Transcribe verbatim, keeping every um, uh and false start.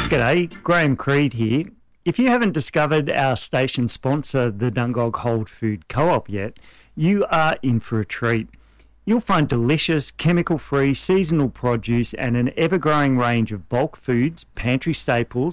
G'day, Graham Creed here. If you haven't discovered our station sponsor, the Dungog Hold Food Co-op yet, you are in for a treat. You'll find delicious, chemical-free, seasonal produce and an ever-growing range of bulk foods, pantry staples